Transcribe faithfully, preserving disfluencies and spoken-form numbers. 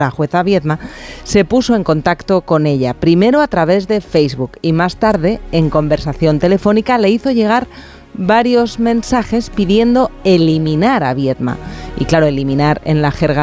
La jueza Viedma se puso en contacto con ella, primero a través de Facebook y más tarde, en conversación telefónica, le hizo llegar varios mensajes pidiendo eliminar a Viedma. Y claro, eliminar en la jerga